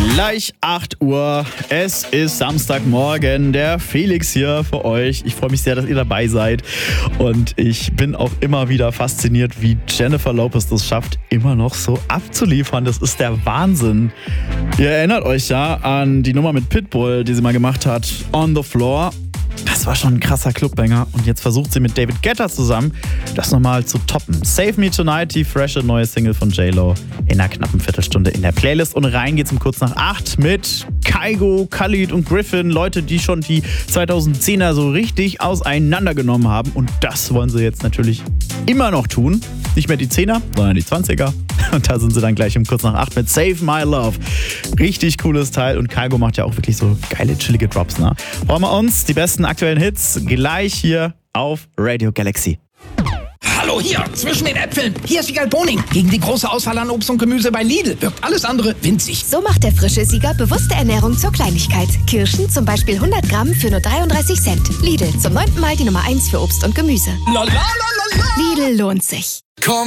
Gleich 8 Uhr. Es ist Samstagmorgen. Der Felix hier für euch. Ich freue mich sehr, dass ihr dabei seid. Und ich bin auch immer wieder fasziniert, wie Jennifer Lopez das schafft, immer noch so abzuliefern. Das ist der Wahnsinn. Ihr erinnert euch ja an die Nummer mit Pitbull, die sie mal gemacht hat. On the Floor. Das war schon ein krasser Clubbanger. Und jetzt versucht sie mit David Guetta zusammen, das nochmal zu toppen. Save Me Tonight, die frische neue Single von J-Lo, in einer knappen Viertelstunde in der Playlist. Und rein geht's um kurz nach 8 mit Kygo, Khalid und Griffin. Leute, die schon die 2010er so richtig auseinandergenommen haben. Und das wollen sie jetzt natürlich immer noch tun. Nicht mehr die 10er, sondern die 20er. Und da sind sie dann gleich um kurz nach 8 mit Save My Love. Richtig cooles Teil. Und Kygo macht ja auch wirklich so geile, chillige Drops. Ne? Wollen wir uns die besten aktuellen Hits gleich hier auf Radio Galaxy. Hallo, hier, zwischen den Äpfeln. Hier ist Wiegald Boning. Gegen die große Auswahl an Obst und Gemüse bei Lidl wirkt alles andere winzig. So macht der frische Sieger bewusste Ernährung zur Kleinigkeit. Kirschen zum Beispiel 100 Gramm für nur 33 Cent. Lidl, zum 9. Mal die Nummer 1 für Obst und Gemüse. La, la, la, la, la. Lidl lohnt sich. Komm